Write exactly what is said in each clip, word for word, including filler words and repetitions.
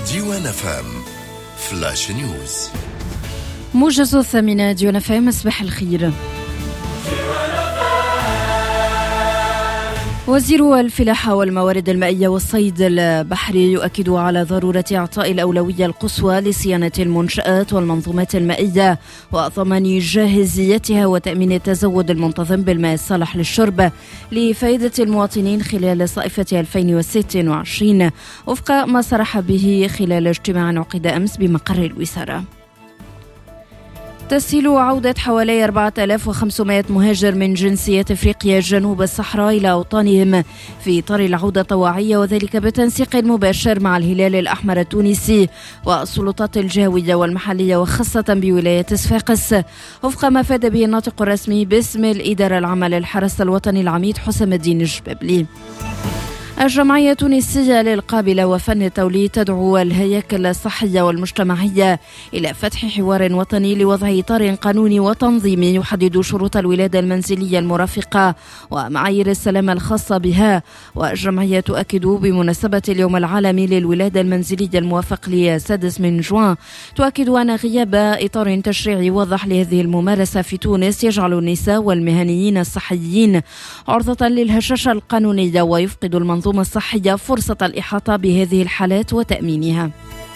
ديوان اف ام فلاش نيوز. موجز الثامنة ديوان اف ام. صباح الخير. وزير الفلاحة والموارد المائية والصيد البحري يؤكد على ضرورة إعطاء الأولوية القصوى لصيانة المنشآت والمنظومات المائية وضمان جاهزيتها وتأمين التزود المنتظم بالماء الصالح للشرب لفائدة المواطنين خلال صيفة ألفين وستة وعشرين وفق ما صرح به خلال اجتماع عقد أمس بمقر الوزارة. تسهيل عودة حوالي أربعة آلاف وخمسمائة مهاجر من جنسيات أفريقيا جنوب الصحراء إلى أوطانهم في إطار العودة الطواعية، وذلك بتنسيق مباشر مع الهلال الأحمر التونسي والسلطات الجهوية والمحلية وخاصة بولاية صفاقس، وفق ما فاد به الناطق الرسمي باسم الإدارة العامة للحرس الوطني العميد حسام الدين الجبابلي. الجمعية التونسية للقابلة وفن التوليد تدعو الهياكل الصحية والمجتمعية إلى فتح حوار وطني لوضع إطار قانوني وتنظيمي يحدد شروط الولادة المنزلية المرافقة ومعايير السلامة الخاصة بها. والجمعية تؤكد بمناسبة اليوم العالمي للولادة المنزلية الموافق للسادس من جوان تؤكد أن غياب إطار تشريعي واضح لهذه الممارسة في تونس يجعل النساء والمهنيين الصحيين عرضة للهشاشة القانونية ويفقد المنظومة الصحية فرصة الإحاطة بهذه الحالات وتأمينها.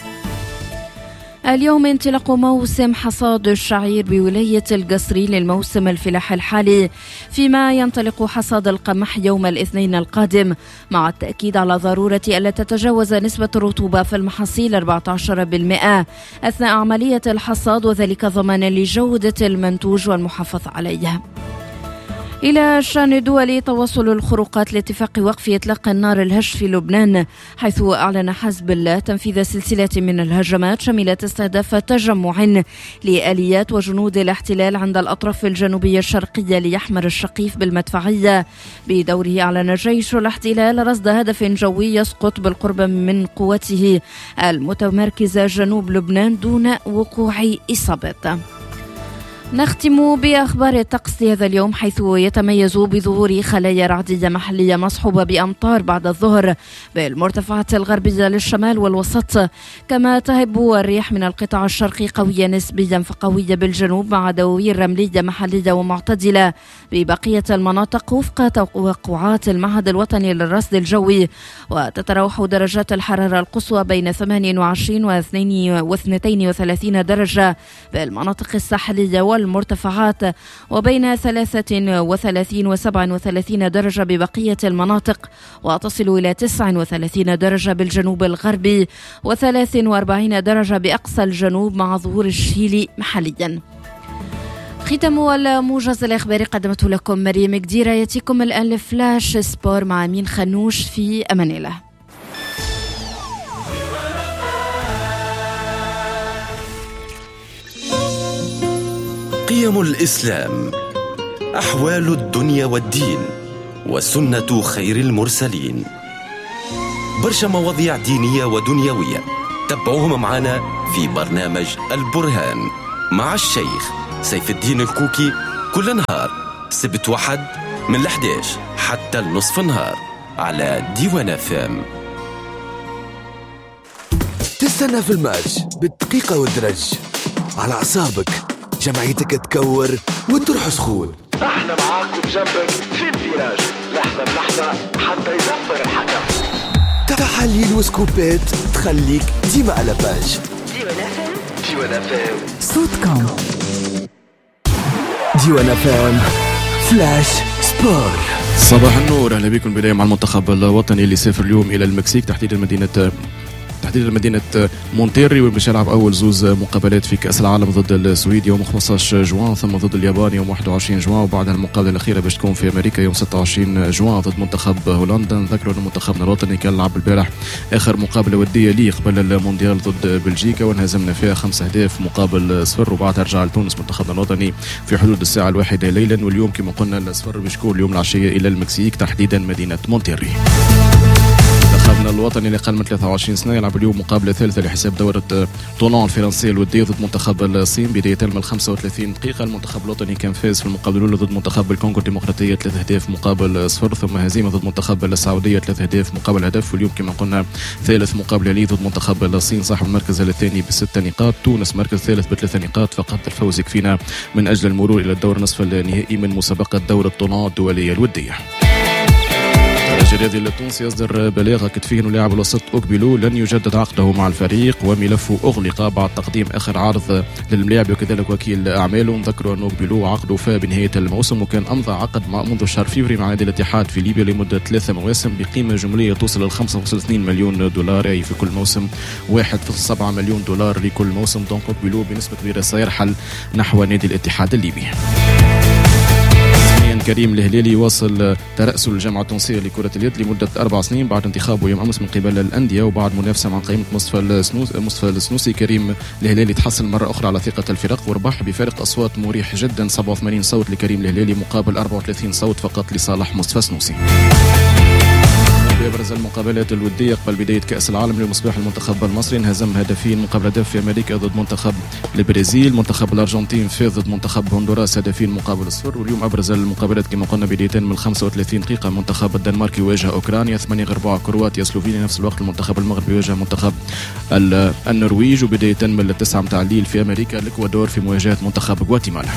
اليوم انطلاق موسم حصاد الشعير بولاية القصري للموسم الفلاحي الحالي، فيما ينطلق حصاد القمح يوم الاثنين القادم، مع التأكيد على ضرورة ألا تتجاوز نسبة الرطوبة في المحاصيل أربعة عشر بالمئة أثناء عملية الحصاد، وذلك ضمانا لجودة المنتوج والمحافظة عليه. إلى الشأن الدولي، تواصل الخروقات لاتفاق وقف إطلاق النار الهش في لبنان، حيث أعلن حزب الله تنفيذ سلسلة من الهجمات شملت استهداف تجمع لآليات وجنود الاحتلال عند الأطراف الجنوبية الشرقية ليحمر الشقيف بالمدفعية. بدوره أعلن جيش الاحتلال رصد هدف جوي يسقط بالقرب من قوته المتمركزة جنوب لبنان دون وقوع إصابات. نختم بأخبار الطقس لهذا اليوم، حيث يتميز بظهور خلايا رعدية محلية مصحوبة بأمطار بعد الظهر بالمرتفعات الغربية للشمال والوسط، كما تهب الرياح من القطاع الشرقي قوية نسبيا فقوية بالجنوب مع دواوين رملية محلية ومعتدلة ببقية المناطق وفق توقعات المعهد الوطني للرصد الجوي. وتتراوح درجات الحرارة القصوى بين ثمانية وعشرين واثنين وثلاثين درجة بالمناطق الساحلية والمرتفعات، وبين ثلاثة وثلاثين وسبعة وثلاثين درجة ببقية المناطق، وتصل إلى تسعة وثلاثين درجة بالجنوب الغربي وثلاث وأربعين درجة بأقصى الجنوب مع ظهور الشيل محليا. ختام الموجز الإخباري قدمته لكم مريم قديرة. يأتيكم الآن الفلاش سبور مع أمين خنوش. في أمان الله. قيم الإسلام، أحوال الدنيا والدين، وسنة خير المرسلين. برشا مواضيع دينية ودنيوية تابعوهم معنا في برنامج البرهان مع الشيخ سيف الدين الكوكي كل نهار سبت واحد من الأحد عشر حتى النصف النهار على ديوان اف ام. تستنى في الماتش بالدقيقة والدرج على أعصابك، جمعيتك تكور وتروح سخون. احنا معاكم جنبك في الفيراج، لحظة بلحظة حتى يصفر الحكم. تحاليل وسكوبات تخليك ديما على باج. ديوان اف ام، ديوان اف ام صوتكم. ديوان اف ام فلاش سبور. صباح النور، اهلا بكم بداية مع المنتخب الوطني اللي سافر اليوم الى المكسيك، تحديدا مدينة تحديدا مدينة مونتيري، وباش يلعب أول زوز مقابلات في كأس العالم ضد السويد يوم خمسة عشر جوان، ثم ضد اليابان يوم واحد وعشرين جوان، وبعدها المقابلة الأخيرة باش تكون في أمريكا يوم ستة وعشرين جوان ضد منتخب هولندا. نذكروا أن منتخبنا الوطني كان لعب البارح آخر مقابلة ودية ليه قبل المونديال ضد بلجيكا، وانهزمنا فيها خمس أهداف مقابل صفر، وبعدها رجع لتونس منتخبنا الوطني في حدود الساعة الواحدة ليلا. واليوم كما قلنا الصفر باش يكون اليوم العشية إلى المكسيك، تحديدا مدينة مونتيري. منتخبنا الوطني اللي أقل من ثلاثة وعشرين سنة يلعب اليوم مقابلة ثالثة لحساب دورة طولون الفرنسية الودية ضد منتخب الصين بداية من خمسة وثلاثين دقيقة. المنتخب الوطني كان فاز في المقابلة الأولى ضد منتخب الكونغو الديمقراطية ثلاث أهداف مقابل صفر، ثم هزيمة ضد منتخب السعودية ثلاث أهداف مقابل هدف، واليوم كما قلنا ثالث مقابلة ليه ضد منتخب الصين صاحب المركز الثاني بست نقاط. تونس مركز ثالث بثلاث نقاط فقط، الفوز يكفينا من أجل المرور إلى الدور نصف النهائي من مسابقة دورة طولون الدولية الودية. الرياضي التونسي يصدر بلاغ أكد فيه أن لاعب الوسط أوكبيلو لن يجدد عقده مع الفريق وملفه أغلق بعد تقديم آخر عرض للملاعب وكذلك وكيل أعماله. نذكروا أن أوكبيلو عقده فى بنهاية الموسم وكان أمضى عقد منذ شهر فبراير مع نادي الاتحاد في ليبيا لمدة ثلاثة مواسم بقيمة جملية توصل ل خمسة فاصلة اثنين مليون دولار، أي في كل موسم واحد فاصلة سبعة مليون دولار لكل موسم. دونك أوكبيلو بنسبة كبيرة سيرحل نحو نادي الاتحاد الليبي. كريم الهلالي يواصل ترأسل الجامعة التونسية لكرة اليد لمدة أربع سنين بعد انتخابه يوم أمس من قبل الأندية وبعد منافسة مع قائمة مصطفى السنوسي مصطفى السنوسي. كريم الهلالي تحصل مرة أخرى على ثقة الفرق وربح بفارق أصوات مريح جدا، سبعة وثمانين صوت لكريم الهلالي مقابل أربعة وثلاثين صوت فقط لصالح مصطفى السنوسي. بأبرز المقابلات الودية قبل بداية كأس العالم للمصباح المنتخب المصري انهزم هدفين مقابل هدف في أمريكا ضد منتخب البرازيل. منتخب الأرجنتين فاز ضد منتخب هندوراس هدفين مقابل صفر. واليوم أبرز المقابلات كما قلنا بداية من خمسة وثلاثين دقيقة منتخب الدنمارك يواجه أوكرانيا، ثمانية غير أربعة كرواتيا سلوفينيا، نفس الوقت المنتخب المغربي يواجه منتخب النرويج. وبداية من التسعة متاع الليل في أمريكا الإكوادور في مواجهة منتخب غواتيمالا.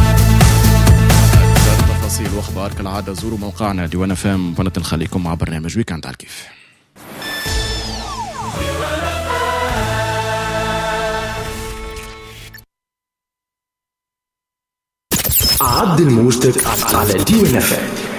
تفاصيل واخبار كالعاده زوروا موقعنا ديوان فام ونخليكم مع برنامج ويكاند على الكيف. عدل موجتك على ديوان فام.